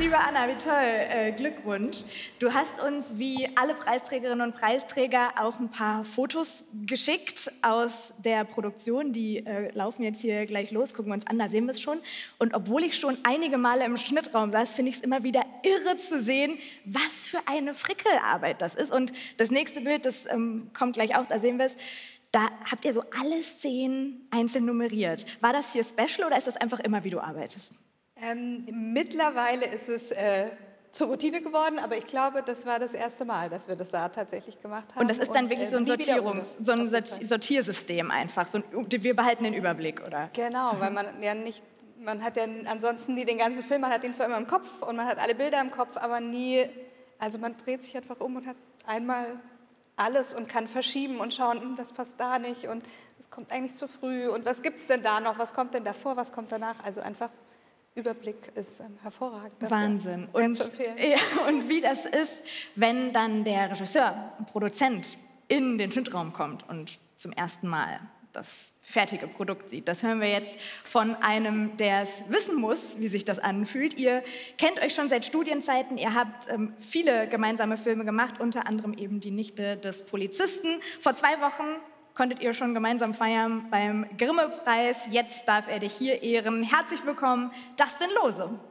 Liebe Anna, wie toll, Glückwunsch. Du hast uns wie alle Preisträgerinnen und Preisträger auch ein paar Fotos geschickt aus der Produktion. Die laufen jetzt hier gleich los, gucken wir uns an, da sehen wir es schon. Und obwohl ich schon einige Male im Schnittraum saß, finde ich es immer wieder irre zu sehen, was für eine Frickelarbeit das ist. Und das nächste Bild, das kommt gleich auch, da sehen wir es. Da habt ihr so alle Szenen einzeln nummeriert. War das hier special oder ist das einfach immer, wie du arbeitest? Mittlerweile ist es zur Routine geworden, aber ich glaube, das war das erste Mal, dass wir das da tatsächlich gemacht haben. Und das ist dann wirklich so ein Sortiersystem einfach, wir behalten den Überblick, oder? Genau, weil man ja nicht, man hat ja ansonsten nie den ganzen Film, man hat ihn zwar immer im Kopf und man hat alle Bilder im Kopf, aber nie, also man dreht sich einfach um und hat einmal alles und kann verschieben und schauen, das passt da nicht und das kommt eigentlich zu früh und was gibt es denn da noch, was kommt denn davor, was kommt danach, also einfach Überblick ist hervorragend. Dafür. Wahnsinn. Und, ja, und wie das ist, wenn dann der Regisseur, ein Produzent in den Schnittraum kommt und zum ersten Mal das fertige Produkt sieht. Das hören wir jetzt von einem, der es wissen muss, wie sich das anfühlt. Ihr kennt euch schon seit Studienzeiten, ihr habt viele gemeinsame Filme gemacht, unter anderem eben Die Nichte des Polizisten. Vor 2 Wochen konntet ihr schon gemeinsam feiern beim Grimme-Preis. Jetzt darf er dich hier ehren. Herzlich willkommen, Dustin Lose.